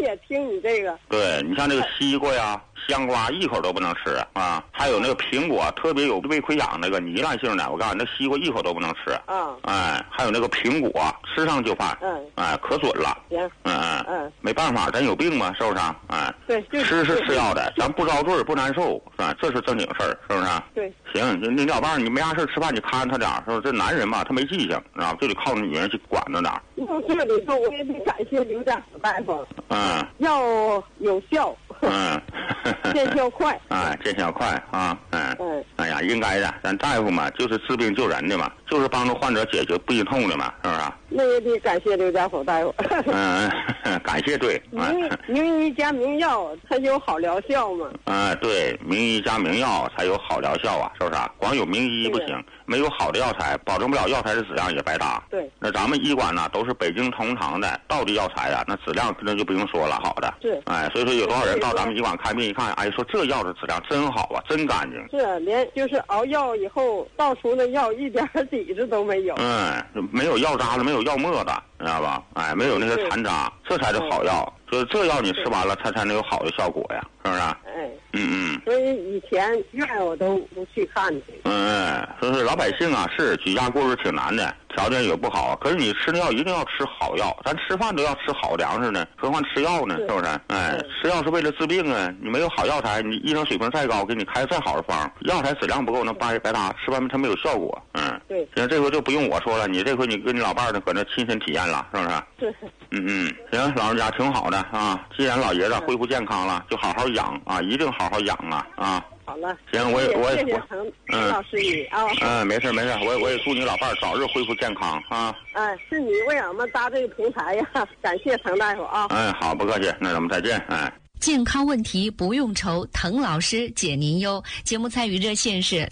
也听你这个。 对，你像这个西瓜呀、香瓜一口都不能吃啊，还有那个苹果，特别有胃溃疡那个糜烂性的，我告诉你，那西瓜一口都不能吃。 啊。 哎，还有那个苹果，吃上就犯。哎，可准了。 行。 没办法，咱有病嘛，是不是？哎。 对。 吃是吃药的，咱不遭罪不难受，是吧？这是正经事儿，是不是？ 对。 行，你老伴儿，你没啥事吃饭，你看他点儿，是不是？这男人嘛，他没记性，知道吧？就得靠女人去管着点儿。 这里头我也得感谢刘家大夫。药有效。见效快。哎， 见效快啊！哎呀，应该的，咱大夫嘛，就是治病救人的嘛，就是帮助患者解决病痛的嘛，是不是？ 那也得感谢刘家口大夫。 感谢对。 名医加名药，它有好疗效嘛？ 对，名医加名药才有好疗效啊，是不是？光有名医不行，没有好的药材，保证不了药材的质量也白搭。 对。 那咱们医馆呢，都是北京同堂的道地药材啊，那质量那就不用说了，好的。 是。 哎，所以说有多少人到咱们医馆看病一看，哎，说这药的质量真好啊，真干净。 是，连就是熬药以后倒出的药一点底子都没有。 没有药渣子，没有药沫子，知道吧？哎，没有那个残渣，这才是好药。就是这药你吃完了，它才能有好的效果呀，是不是？所以以前院我都不去看去。 说是老百姓啊，是居家过日挺难的，条件也不好。可是你吃药一定要吃好药，咱吃饭都要吃好粮食呢，何况吃药呢？是不是？吃药是为了治病啊！你没有好药材，你医生水平再高，给你开再好的方，药材质量不够，那白搭，吃完它没有效果。 对。 行，这回就不用我说了，你这回你跟你老伴儿呢，搁那亲身体验了，是不是？ 是。 行，老人家挺好的啊。既然老爷子恢复健康了，就好好养啊，一定好好养啊。 好了。 行，我谢谢陈老师你啊。 没事，我也祝你老伴儿早日恢复健康啊。 是你为俺们搭这个平台呀，感谢滕大夫啊。 好，不客气，那咱们再见。 健康问题不用愁，滕老师解您忧。节目参与热线是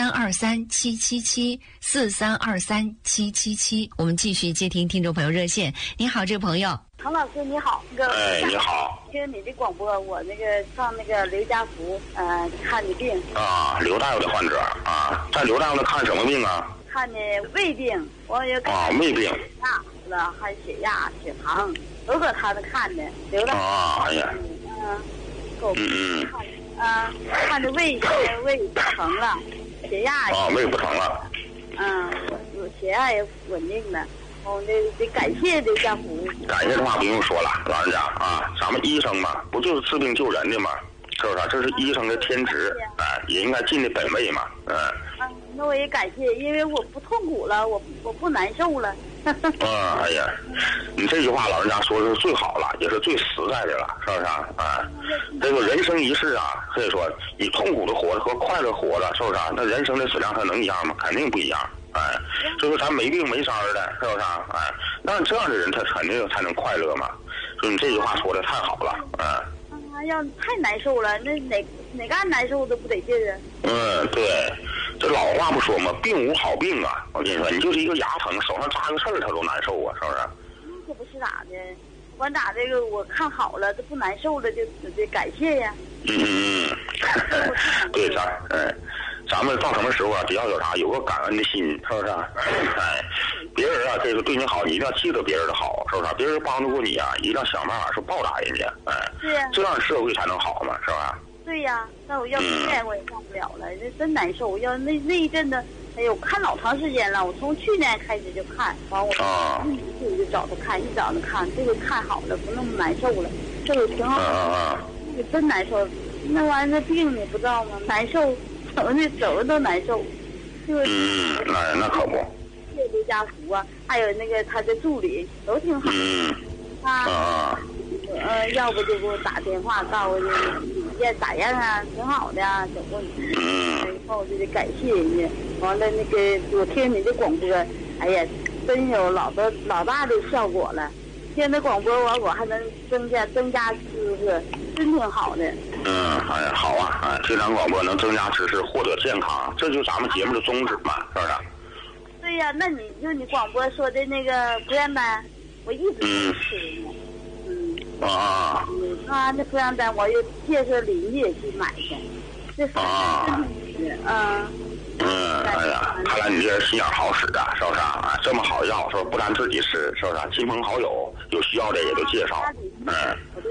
4323777743237777。我们继续接听听众朋友热线。你好，这位朋友。 滕老师你好， 你好。 听你的广播，我那个上那个刘家福看的病啊，刘大夫的患者啊，在刘大夫那看什么病啊？ 看的胃病，我也胃病了，还血压、血糖都搁他那看的。刘大夫哎呀。 看着胃不疼了，血压胃不疼了。 血压也稳定了。得感谢刘家福。 感谢的话不用说了，老人家啊，咱们医生嘛，不就是治病救人的嘛，是不是？这是医生的天职，也应该尽的本位嘛， 那我也感谢，因为我不痛苦了，我不难受了。 哎呀，你这句话老人家说的是最好了，也是最实在的了，是不是？这个人生一世啊，可以说以痛苦的活着和快乐活着，是不是？那人生的质量它能一样吗？肯定不一样。所以说咱没病没灾的，是不是？那这样的人他肯定才能快乐嘛。所以你这句话说的太好了， 要太难受了，那哪干难受都不得劲啊。 对，这老话不说嘛，病无好病啊。我跟你说，你就是一个牙疼，手上扎个刺儿，他都难受啊，是不是？ 这不是咋的？管咋这个我看好了，这不难受了，就得感谢呀。 对，咱们到什么时候啊，只要有个感恩的心，是不是？别人啊，这个对你好，你一定要记得别人的好，是不是？别人帮助过你啊，一定要想办法是报答人家， 对呀， 这样社会才能好嘛，是吧？ 对呀，那我要不念我也干不了了，这真难受。要那一阵子，哎呦，看老长时间了。我从去年开始就看，完我一就找他看，一找他看，这个看好了，不那么难受了，这个挺好。这个真难受，那玩意儿病你不知道吗？难受，怎么都难受。 那可不。 谢刘家福啊，还有那个他的助理都挺好。要不就给我打电话告诉你咋样啊，挺好的啊，走过你。以后就得感谢人家。完了那个我听你的广播，哎呀，真有老大的效果了。听那广播我还能增加知识，真挺好的。 哎呀，好啊，听咱广播能增加知识，获得健康，这就是咱们节目的宗旨嘛，是不是？ 对呀，那你广播说的那个不让单，我一直都吃呢。那不让单，我又介绍邻居去买去。这哎呀，看来你这人心眼好使啊，是不是？这么好药，是不是？不但自己吃，是不是？亲朋好友有需要的也都介绍。